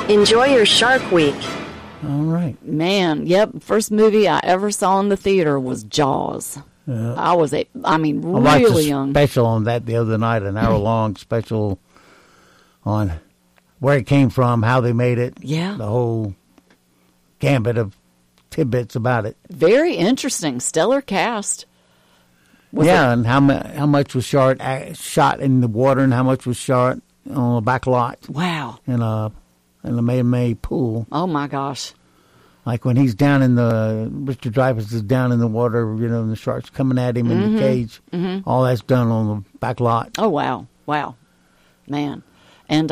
Enjoy your Shark Week. All right. Man, yep. First movie I ever saw in the theater was Jaws. I was really young. Special on that the other night, an hour-long special on where it came from, how they made it. Yeah. The whole gambit of tidbits about it. Very interesting. Stellar cast. And how much was shot in the water and how much was shot on the back lot. Wow. In the May pool. Oh, my gosh. Like when he's down in Richard Dreyfuss is down in the water, and the shark's coming at him in the cage. Mm-hmm. All that's done on the back lot. Oh, wow. Wow. Man. And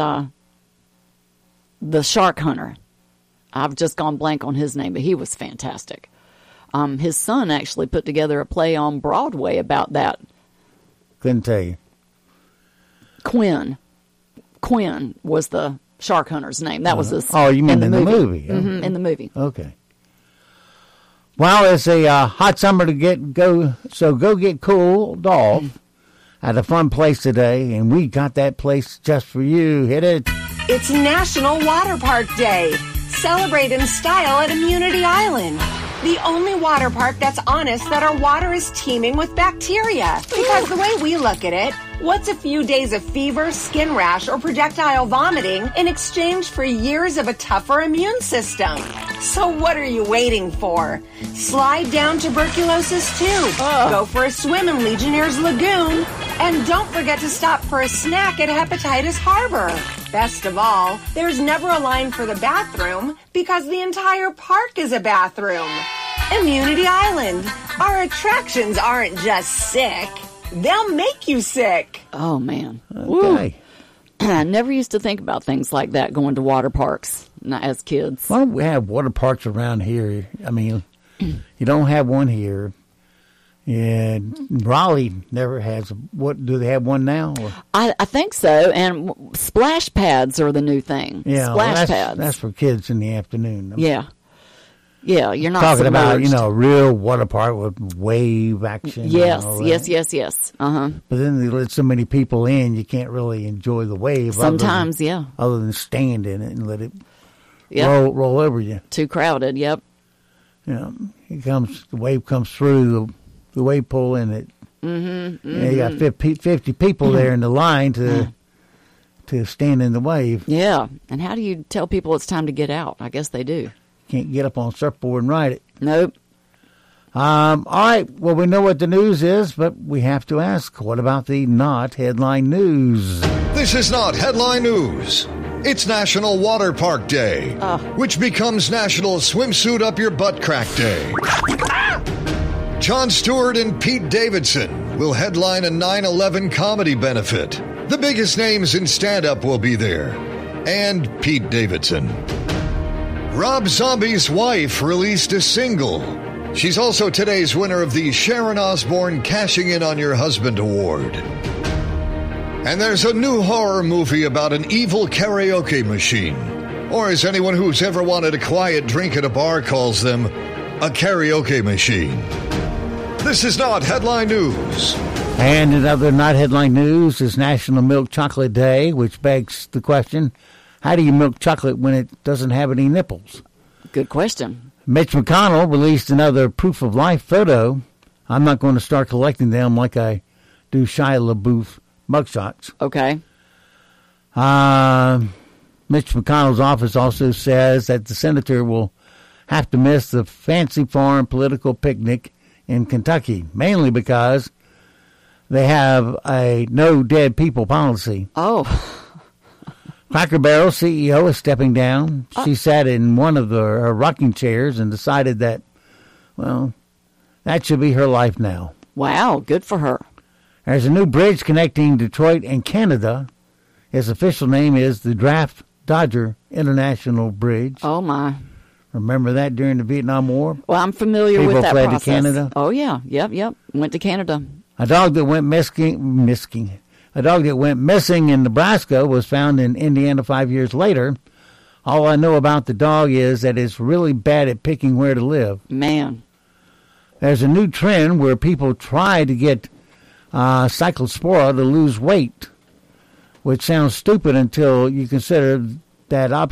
the shark hunter, I've just gone blank on his name, but he was fantastic. His son actually put together a play on Broadway about that. Couldn't tell you. Quinn was the shark hunter's name. That was his. Oh, you mean in the movie? Mm-hmm, in the movie. Okay. Well, it's a hot summer to go get cooled off at a fun place today, and we got that place just for you. Hit it. It's National Water Park Day. Celebrate in style at Immunity Island. The only water park that's honest that our water is teeming with bacteria. Because the way we look at it, what's a few days of fever, skin rash, or projectile vomiting in exchange for years of a tougher immune system? So what are you waiting for? Slide down tuberculosis too. Go for a swim in Legionnaire's Lagoon. And don't forget to stop for a snack at Hepatitis Harbor. Best of all, there's never a line for the bathroom because the entire park is a bathroom. Immunity Island. Our attractions aren't just sick. They'll make you sick. Oh, man. Okay. I never used to think about things like that, going to water parks as kids. Why don't we have water parks around here? I mean, you don't have one here. And Raleigh never has. What do they have one now? Or? I think so. And splash pads are the new thing. Yeah, splash pads. That's for kids in the afternoon. Yeah. Yeah, you're not talking submerged. about a real water park with wave action. Yes. Uh-huh. But then they let so many people in, you can't really enjoy the wave. Sometimes, other than stand in it and let it roll over you. Too crowded. Yep. The wave comes through the wave pool in it. Mm-hmm. You got 50 people there in the line to stand in the wave. Yeah. And how do you tell people it's time to get out? I guess they do. Can't get up on a surfboard and ride it. Nope. All right. Well, we know what the news is, but we have to ask, what about the not headline news? This is not headline news. It's National Water Park Day, which becomes National Swimsuit Up Your Butt Crack Day. Jon Stewart and Pete Davidson will headline a 9/11 comedy benefit. The biggest names in stand-up will be there. And Pete Davidson. Rob Zombie's wife released a single. She's also today's winner of the Sharon Osbourne Cashing In on Your Husband Award. And there's a new horror movie about an evil karaoke machine. Or as anyone who's ever wanted a quiet drink at a bar calls them, a karaoke machine. This is not headline news. And another not headline news is National Milk Chocolate Day, which begs the question, how do you milk chocolate when it doesn't have any nipples? Good question. Mitch McConnell released another proof of life photo. I'm not going to start collecting them like I do Shia LaBeouf mugshots. Okay. Mitch McConnell's office also says that the senator will have to miss the fancy foreign political picnic in Kentucky, mainly because they have a no dead people policy. Oh. Cracker Barrel CEO is stepping down. She sat in one of her rocking chairs and decided that, well, that should be her life now. Wow, good for her. There's a new bridge connecting Detroit and Canada. Its official name is the Draft Dodger International Bridge. Oh, my. Remember that during the Vietnam War? Well, I'm familiar with that fled process. to Canada. Oh, yeah. Yep. Went to Canada. A dog that went missing. A dog that went missing in Nebraska was found in Indiana 5 years later. All I know about the dog is that it's really bad at picking where to live. Man. There's a new trend where people try to get Cyclospora to lose weight, which sounds stupid until you consider that